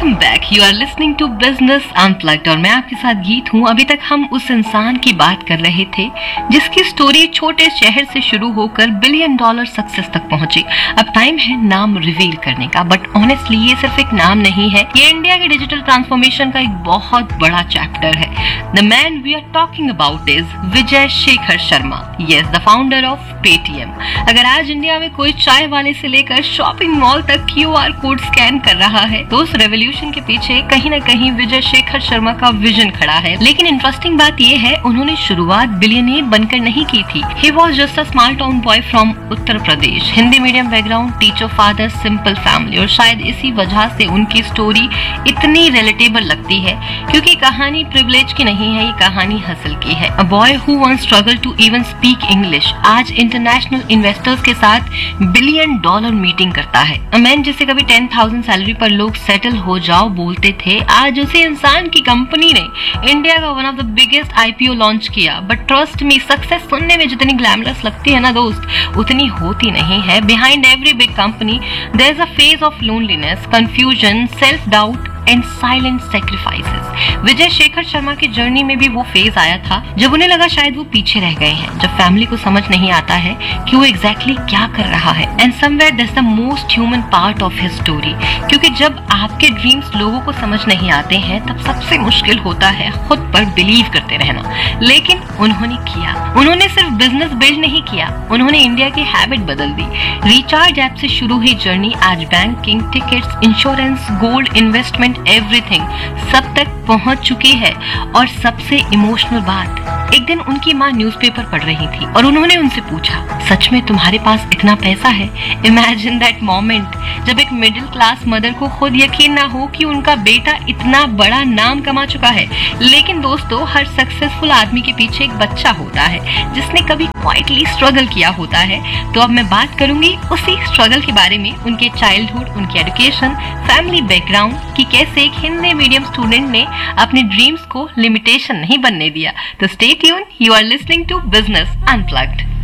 Welcome back. You are listening to business unplugged और मैं आपके साथ गीत हूँ। अभी तक हम उस इंसान की बात कर रहे थे जिसकी स्टोरी छोटे शहर से शुरू होकर बिलियन डॉलर सक्सेस तक पहुंची। अब टाइम है नाम रिवील करने का, बट ऑनेस्टली ये सिर्फ एक नाम नहीं है, ये इंडिया के डिजिटल ट्रांसफॉर्मेशन का एक बहुत बड़ा चैप्टर है। The man we are talking about is Vijay Shekhar Sharma, yes, the founder of Paytm. अगर आज इंडिया में कोई चाय वाले से लेकर शॉपिंग मॉल तक QR कोड स्कैन कर रहा है तो उस रेवोल्यूशन के पीछे कहीं ना कहीं विजय शेखर शर्मा का विजन खड़ा है। लेकिन इंटरेस्टिंग बात यह है, उन्होंने शुरुआत बिलियनियर बनकर नहीं की थी। He was just a small town boy from Uttar Pradesh, Hindi medium background, teacher father, simple family. और शायद इसी वजह से उनकी स्टोरी इतनी रिलेटेबल लगती है, क्योंकि कहानी प्रिविलेज की नहीं है, ये कहानी हसल की है। A boy who once struggle to even speak English आज इंटरनेशनल इन्वेस्टर्स के साथ बिलियन डॉलर मीटिंग करता है। अ मैन जिसे कभी 10,000 सैलरी पर लोग सेटल हो जाओ बोलते थे, आज उसी इंसान की कंपनी ने इंडिया का one of the biggest IPO launch किया। बट ट्रस्ट मी, सक्सेस सुनने में जितनी ग्लैमरस लगती है ना दोस्त, उतनी होती नहीं है। Behind every big company there is a phase of loneliness, confusion, self doubt and silent sacrifices. Vijay Shekhar Sharma की जर्नी में भी वो फेज आया था जब उन्हें लगा शायद वो पीछे रह गए हैं, जब फैमिली को समझ नहीं आता है कि वो एग्जैक्टली क्या कर रहा है। And somewhere that's the most human part of his story, क्योंकि जब आपके ड्रीम्स लोगों को समझ नहीं आते हैं तब सबसे मुश्किल होता है खुद पर बिलीव करते रहना। लेकिन उन्होंने किया। उन्होंने सिर्फ बिजनेस बिल्ड नहीं किया, उन्होंने इंडिया की हैबिट बदल दी। रिचार्ज ऐप से शुरू हुई जर्नी आज banking, tickets, insurance, gold, investment, everything सब तक पहुंच चुकी है। और सबसे इमोशनल बात, एक दिन उनकी माँ न्यूज़पेपर पढ़ रही थी और उन्होंने उनसे पूछा, सच में तुम्हारे पास इतना पैसा है? इमेजिन दैट मोमेंट, जब एक मिडिल क्लास मदर को खुद यकीन ना हो कि उनका बेटा इतना बड़ा नाम कमा चुका है। लेकिन दोस्तों, हर सक्सेसफुल आदमी के पीछे एक बच्चा होता है जिसने कभी क्वाइटली स्ट्रगल किया होता है। तो अब मैं बात करूंगी उसी स्ट्रगल के बारे में, उनके चाइल्डहुड, उनकी एजुकेशन, फैमिली बैकग्राउंड, कि कैसे एक हिंदी मीडियम स्टूडेंट ने अपने ड्रीम्स को लिमिटेशन नहीं बनने दिया। तो stay tune, you are listening to business unplugged.